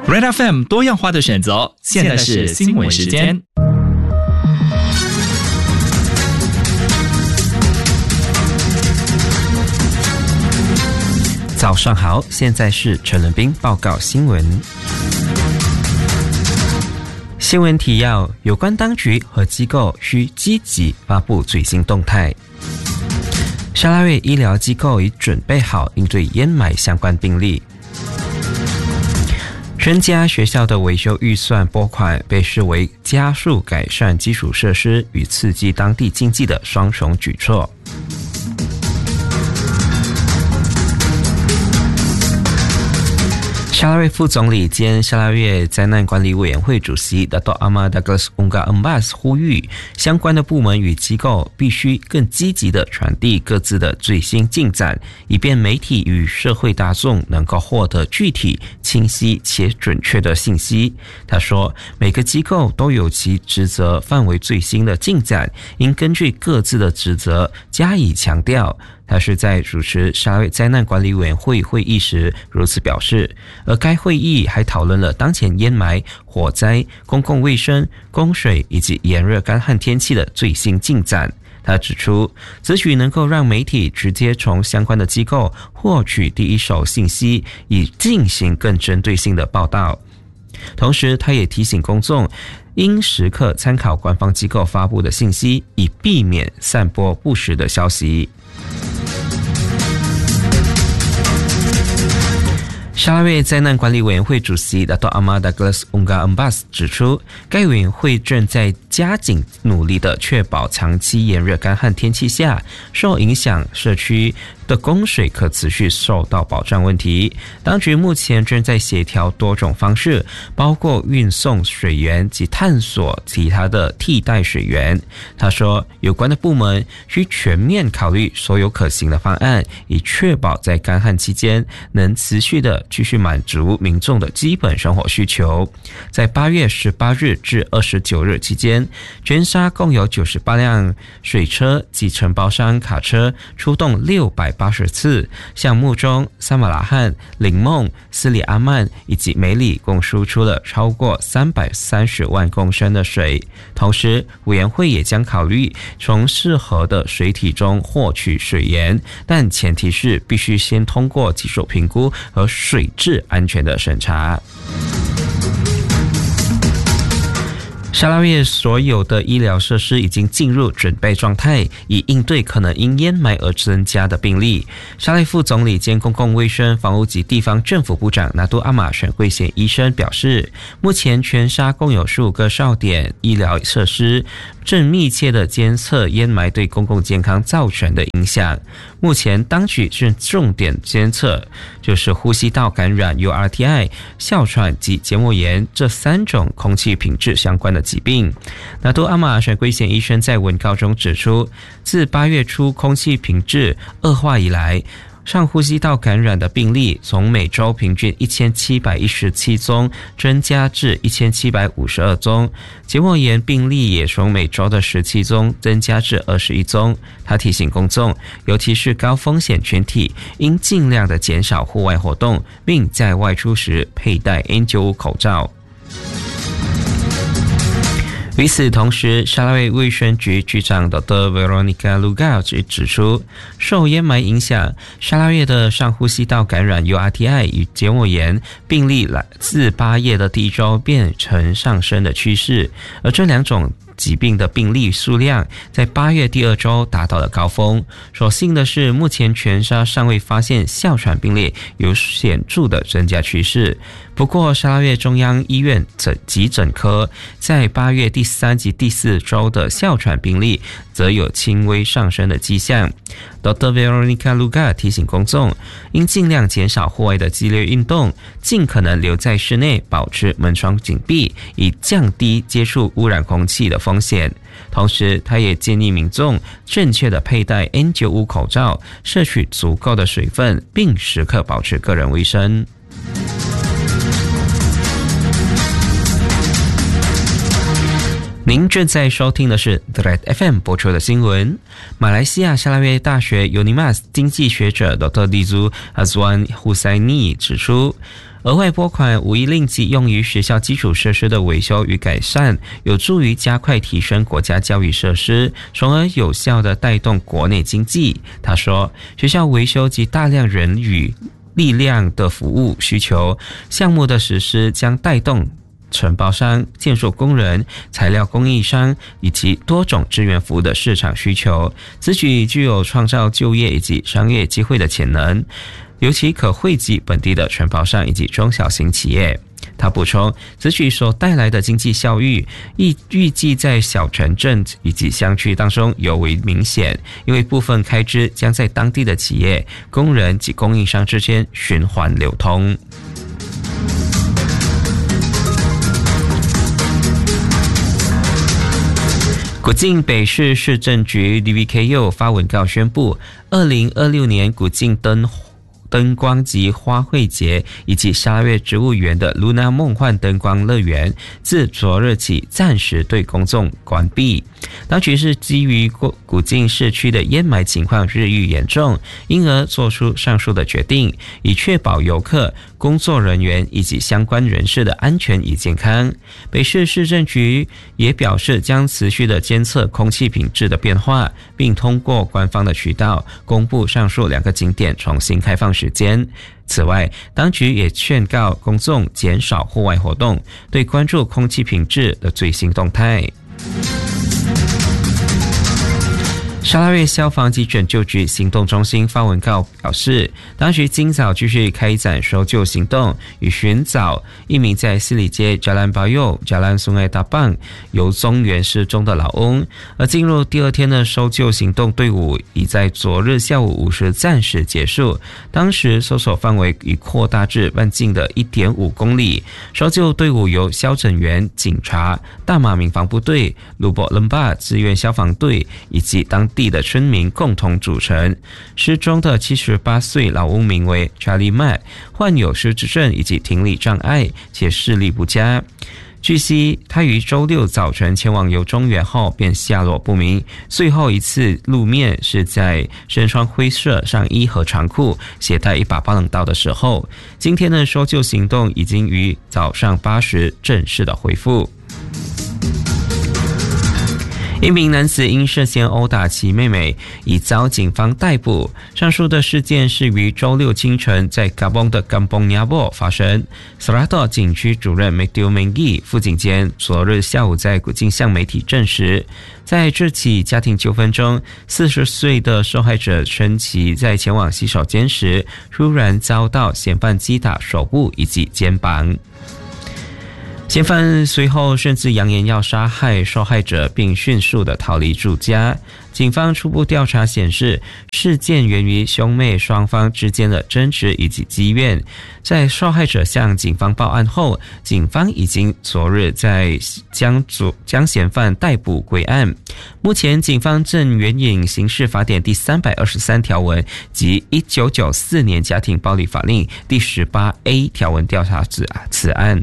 Red FM 多样化的选择，现在是新闻时间。 早上好，现在是陈伦彬报告新闻。新闻提要：有关当局和机构需积极发布最新动态。沙拉越医疗机构已准备好应对烟霾相关病例。增加学校的维修预算拨款被视为加速改善基础设施与刺激当地经济的双重举措。沙拉越副总理兼沙拉越灾难管理委员会主席 Dato' Ahmad Douglas Ungar Embas 呼吁相关的部门与机构必须更积极地传递各自的最新进展，以便媒体与社会大众能够获得具体、清晰且准确的信息。他说，每个机构都有其职责范围最新的进展，应根据各自的职责加以强调。他是在主持沙拉越灾难管理委员会会议时如此表示，而该会议还讨论了当前烟霾、火灾、公共卫生、供水以及炎热干旱天气的最新进展。他指出，此举能够让媒体直接从相关的机构获取第一手信息，以进行更针对性的报道。同时，他也提醒公众应时刻参考官方机构发布的信息，以避免散播不实的消息。沙拉越灾难管理委员会主席 Dato' Ahmad Douglas Ungar Embas 指出，该委员会正在加紧努力地确保长期炎热干旱天气下受影响社区的供水可持续受到保障问题。当局目前正在协调多种方式，包括运送水源及探索其他的替代水源。他说，有关的部门需全面考虑所有可行的方案，以确保在干旱期间能持续的继续满足民众的基本生活需求。在8月18日至29日期间，全沙共有98辆水车及承包商卡车出动680次，项目中萨马拉罕、林梦、斯里阿曼以及梅里共输出了超过330万公升的水。同时，委员会也将考虑从适合的水体中获取水源，但前提是必须先通过技术评估和水质安全的审查。沙拉越所有的医疗设施已经进入准备状态，以应对可能因烟霾而增加的病例。沙拉越副总理兼公共卫生、房屋及地方政府部长拿督阿玛选贵贤医生表示，目前全沙共有15个哨点医疗设施正密切地监测烟霾对公共健康造成的影响。目前当局正重点监测就是呼吸道感染 URTI、 哮喘及结膜炎这3种空气品质相关的疾病。拿督阿玛选贵贤医生在文告中指出，自8月初空气品质恶化以来，上呼吸道感染的病例从每周平均1717宗增加至1752宗，结膜炎病例也从每周的17宗增加至21宗。他提醒公众，尤其是高风险群体，应尽量的减少户外活动，并在外出时佩戴 N95 口罩。与此同时，沙拉越卫生局局长 Dr. Veronica Lugar 指出，受烟霾影响，沙拉越的上呼吸道感染 URTI 与结膜炎病例自8月的第一周变成上升的趋势，而这2种疾病的病例数量在8月第2周达到了高峰。所幸的是，目前全沙尚未发现哮喘病例有显著的增加趋势。不过，沙拉越中央医院急诊科在8月第3及第4周的哮喘病例则有轻微上升的迹象。Dr. Veronica Lugar 提醒公众，应尽量减少户外的激烈运动，尽可能留在室内，保持门窗紧闭，以降低接触污染空气的风险。同时，他也建议民众正确的佩戴 N95 口罩，摄取足够的水分，并时刻保持个人卫生。 您正在收听的是 Direct FM 播出的新闻。马来西亚沙拉越大学 UNIMAS 经济学者 Dr. Dizu Azwan Husaini 指出，额外拨款无疑令其用于学校基础设施的维修与改善，有助于加快提升国家教育设施，从而有效地带动国内经济。他说，学校维修及大量人与力量的服务需求项目的实施将带动承包商、建筑工人、材料供应商以及多种支援服务的市场需求，此举具有创造就业以及商业机会的潜能，尤其可惠及本地的承包商以及中小型企业。他补充，此举所带来的经济效益预计在小城镇以及乡区当中尤为明显，因为部分开支将在当地的企业、工人及供应商之间循环流通。古晋北市市政局 DVKU 发文告宣布，2026年古晋灯光及花卉节以及沙拉越植物园的 Luna 梦幻灯光乐园自昨日起暂时对公众关闭。当局是基于古晋市区的烟霾情况日益严重，因而做出上述的决定，以确保游客、工作人员以及相关人士的安全与健康。北市市政局也表示，将持续的监测空气品质的变化，并通过官方的渠道公布上述2个景点重新开放时间。此外，当局也劝告公众减少户外活动，对关注空气品质的最新动态。沙拉越消防及拯救局行动中心发文告表示，当局今早继续开展搜救行动，以寻找一名在西里街 Jalan Bayo、Jalan Sungai Tapang 由中原失踪的老翁。而进入第2天的搜救行动队伍已在昨日下午5时暂时结束，当时搜索范围已扩大至半径的 1.5 公里。搜救队伍由消拯员、警察、大马民防部队、鲁博伦巴志愿消防队以及当地的村民共同组成。失踪的78岁老翁名为 Charlie Matt， 患有失智症以及听力障碍，且视力不佳。据悉，他于周六早晨前往由中原后便下落不明，最后一次露面是在身穿灰色上衣和长裤，携带一把爆冷刀的时候。今天的搜救行动已经于早上8时正式的恢复。一名男子因涉嫌殴打其妹妹，已遭警方逮捕。上述的事件是于周六清晨在嘎邦的甘邦亚波发生。Serata 警区主任 Matthew Mengi 副警监昨日下午在古晋向媒体证实，在这起家庭纠纷中，40岁的受害者称其在前往洗手间时，突然遭到嫌犯击打手部以及肩膀。嫌犯随后甚至扬言要杀害受害者，并迅速地逃离住家。警方初步调查显示，事件源于兄妹双方之间的争执以及积怨。在受害者向警方报案后，警方已经昨日将嫌犯逮捕归案。目前警方正援引刑事法典第323条文及1994年家庭暴力法令第18A 条文调查此案。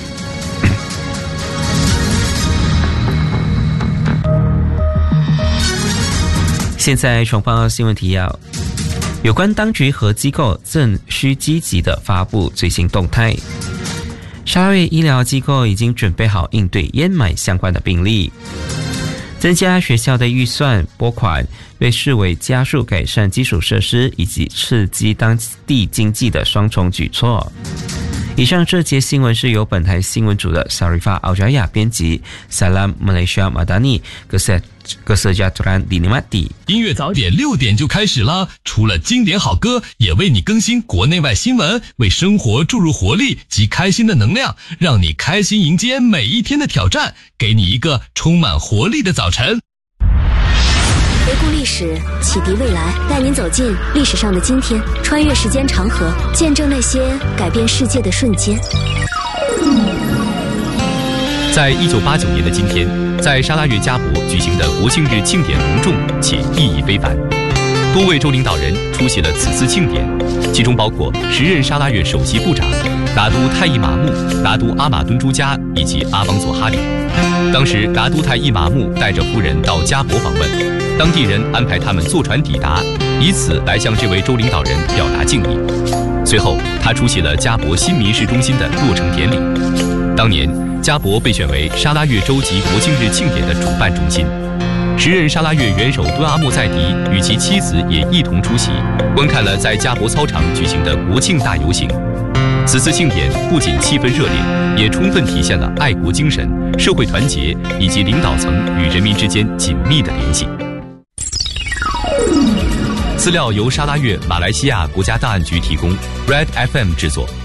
现在重放新闻提要，有关当局和机构正需积极地发布最新动态。沙拉越医疗机构已经准备好应对烟霾相关的病例。增加学校的预算拨款被视为加速改善基础设施以及刺激当地经济的双重举措。以上这节新闻是由本台新闻组的 Sarifah Aljaya 编辑 Salam Malaysia Madani Kesejahteraan dinikmati。 音乐早点6点就开始啦，除了经典好歌，也为你更新国内外新闻，为生活注入活力及开心的能量，让你开心迎接每一天的挑战，给你一个充满活力的早晨。 回顾历史，启迪未来，带您走进历史上的今天，穿越时间长河，见证那些改变世界的瞬间。 在1989年的今天，在沙拉越加博举行的国庆日庆典隆重且意义非凡，多位州领导人出席了此次庆典，其中包括时任沙拉越首席部长、 拿督泰伊玛目、拿督阿马敦朱加以及阿邦佐哈里。当时拿督泰伊玛目带着夫人到加博访问，当地人安排他们坐船抵达，以此来向这位州领导人表达敬意。随后，他出席了加博新民事中心的落成典礼。当年，加博被选为沙拉越州级国庆日庆典的主办中心。时任沙拉越元首敦阿莫塞迪与其妻子也一同出席，观看了在加博操场举行的国庆大游行。此次庆典不仅气氛热烈，也充分体现了爱国精神、社会团结以及领导层与人民之间紧密的联系。资料由沙拉越马来西亚国家档案局提供 ，Red FM 制作。